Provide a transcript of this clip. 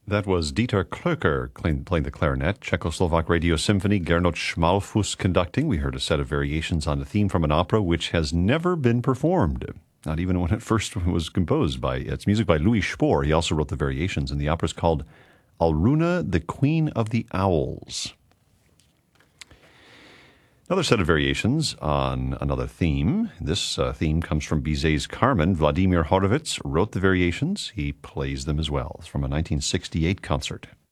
That was Dieter Klöcker playing the clarinet, Czechoslovak Radio Symphony, Gernot Schmalfuss conducting. We heard a set of variations on a theme from an opera which has never been performed, not even when it first was composed. It's music by Louis Spohr. He also wrote the variations, and the opera is called Alruna, the Queen of the Owls. Another set of variations on another theme. This theme comes from Bizet's Carmen. Vladimir Horowitz wrote the variations. He plays them as well. It's from a 1968 concert.